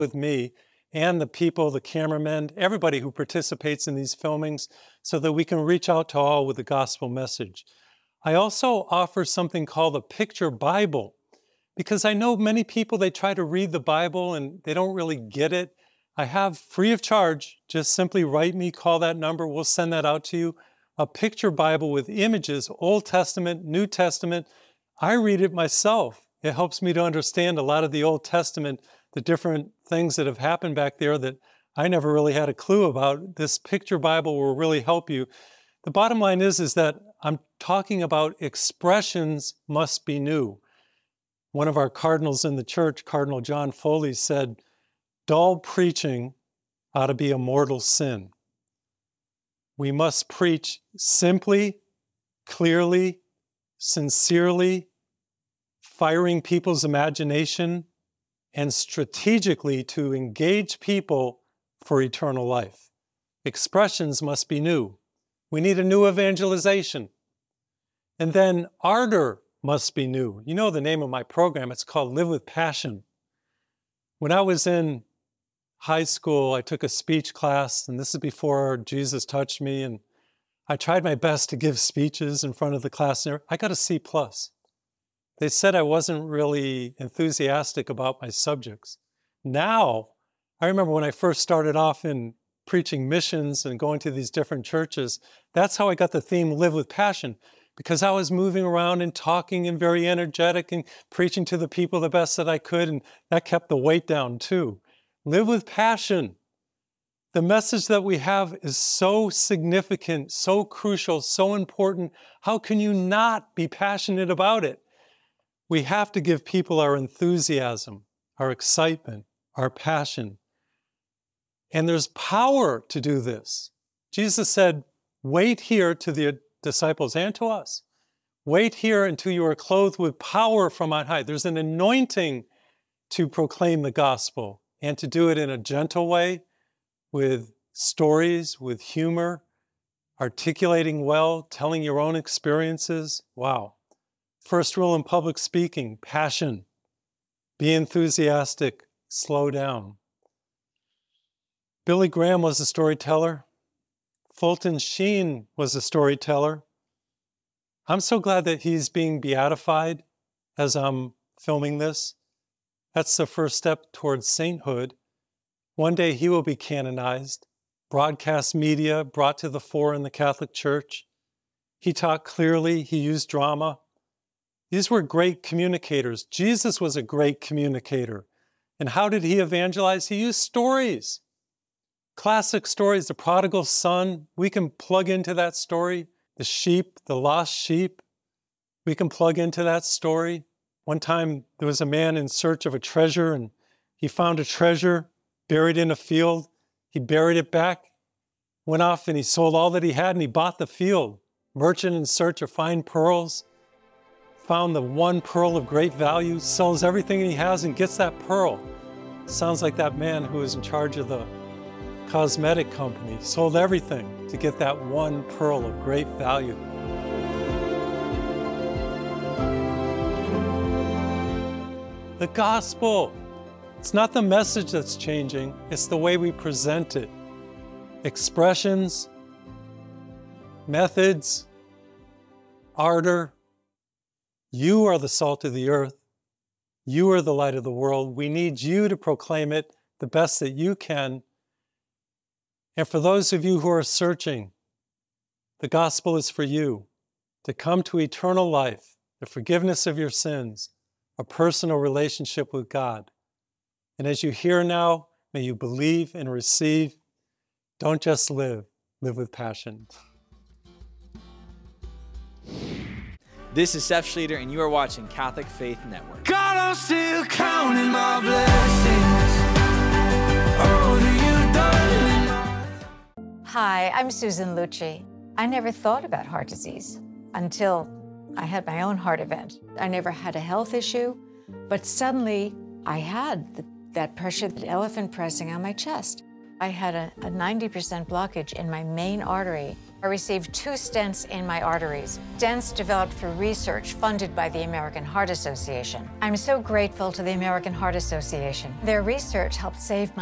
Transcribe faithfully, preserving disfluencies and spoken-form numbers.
with me and the people, the cameramen, everybody who participates in these filmings so that we can reach out to all with the gospel message. I also offer something called a picture Bible because I know many people, they try to read the Bible and they don't really get it. I have free of charge, just simply write me, call that number, we'll send that out to you. A picture Bible with images, Old Testament, New Testament. I read it myself. It helps me to understand a lot of the Old Testament, the different things that have happened back there that I never really had a clue about. This picture Bible will really help you. The bottom line is, is that I'm talking about expressions must be new. One of our cardinals in the church, Cardinal John Foley, said, dull preaching ought to be a mortal sin. We must preach simply, clearly, sincerely, firing people's imagination, and strategically to engage people for eternal life. Expressions must be new. We need a new evangelization. And then ardor must be new. You know the name of my program, it's called Live with Passion. When I was in high school, I took a speech class, and this is before Jesus touched me, and I tried my best to give speeches in front of the class. I got a C plus. They said I wasn't really enthusiastic about my subjects. Now, I remember when I first started off in preaching missions and going to these different churches, that's how I got the theme Live with Passion, because I was moving around and talking and very energetic and preaching to the people the best that I could, and that kept the weight down too. Live with passion. The message that we have is so significant, so crucial, so important. How can you not be passionate about it? We have to give people our enthusiasm, our excitement, our passion. And there's power to do this. Jesus said, wait here to the disciples and to us. Wait here until you are clothed with power from on high. There's an anointing to proclaim the gospel and to do it in a gentle way, with stories, with humor, articulating well, telling your own experiences. Wow. First rule in public speaking, passion. Be enthusiastic, slow down. Billy Graham was a storyteller. Fulton Sheen was a storyteller. I'm so glad that he's being beatified as I'm filming this. That's the first step towards sainthood. One day he will be canonized, broadcast media brought to the fore in the Catholic Church. He taught clearly, he used drama. These were great communicators. Jesus was a great communicator. And how did he evangelize? He used stories. Classic stories, the prodigal son, we can plug into that story. The sheep, the lost sheep, we can plug into that story. One time there was a man in search of a treasure, and he found a treasure buried in a field. He buried it back, went off and he sold all that he had and he bought the field. Merchant in search of fine pearls, found the one pearl of great value, sells everything he has and gets that pearl. Sounds like that man who was in charge of the cosmetic company, sold everything to get that one pearl of great value. The gospel, it's not the message that's changing, it's the way we present it. Expressions, methods, ardor. You are the salt of the earth. You are the light of the world. We need you to proclaim it the best that you can. And for those of you who are searching, the gospel is for you to come to eternal life, the forgiveness of your sins, a personal relationship with God. And as you hear now, may you believe and receive. Don't just live, live with passion. This is Seth Schlueter, and you are watching Catholic Faith Network. God, I'm still counting my blessings. Oh, do you, darling? Hi, I'm Susan Lucci. I never thought about heart disease until I had my own heart event. I never had a health issue, but suddenly I had the, that pressure, that elephant pressing on my chest. I had a, a ninety percent blockage in my main artery. I received two stents in my arteries, stents developed through research funded by the American Heart Association. I'm so grateful to the American Heart Association. Their research helped save my